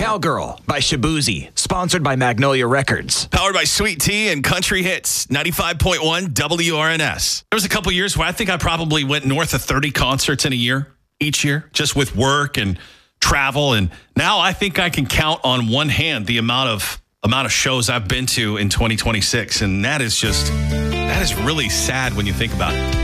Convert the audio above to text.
Cowgirl by Shabuzi, sponsored by Magnolia Records. Powered by Sweet Tea and Country Hits, 95.1 WRNS. There was a couple years where I think I probably went north of 30 concerts in a year, each year, just with work and travel. And now I think I can count on one hand the amount of shows I've been to in 2026. And that is really sad when you think about it.